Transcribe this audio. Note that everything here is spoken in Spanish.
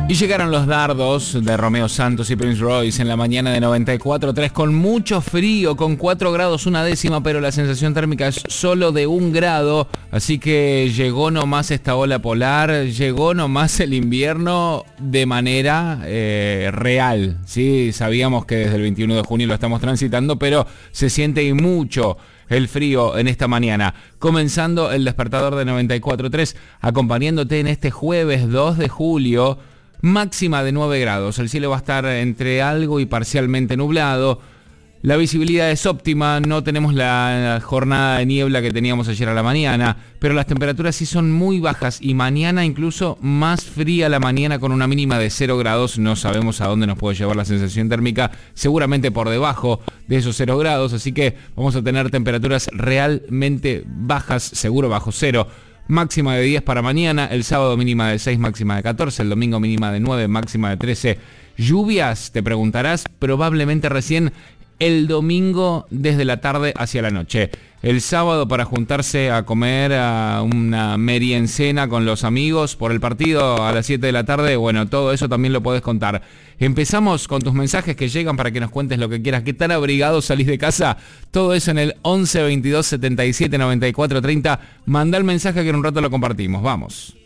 Y llegaron los dardos de Romeo Santos y Prince Royce en la mañana de 94.3 con mucho frío, con 4 grados una décima, pero la sensación térmica es solo de 1 grado. Así que llegó nomás esta ola polar, llegó nomás el invierno de manera real. ¿Sí? Sabíamos que desde el 21 de junio lo estamos transitando, pero se siente y mucho el frío en esta mañana. Comenzando el despertador de 94.3, acompañándote en este jueves 2 de julio. Máxima de 9 grados, el cielo va a estar entre algo y parcialmente nublado, la visibilidad es óptima, no tenemos la jornada de niebla que teníamos ayer a la mañana, pero las temperaturas sí son muy bajas y mañana incluso más fría la mañana con una mínima de 0 grados, no sabemos a dónde nos puede llevar la sensación térmica, seguramente por debajo de esos 0 grados, así que vamos a tener temperaturas realmente bajas, seguro bajo cero. Máxima de 10 para mañana, el sábado mínima de 6, máxima de 14, el domingo mínima de 9, máxima de 13. Lluvias, te preguntarás, probablemente recién el domingo desde la tarde hacia la noche. El sábado para juntarse a comer a una meriencena con los amigos por el partido a las 7 de la tarde, bueno, todo eso también lo podés contar. Empezamos con tus mensajes que llegan para que nos cuentes lo que quieras. ¿Qué tan abrigado salís de casa? Todo eso en el 11 22 77 94 30. Mandá el mensaje que en un rato lo compartimos. Vamos.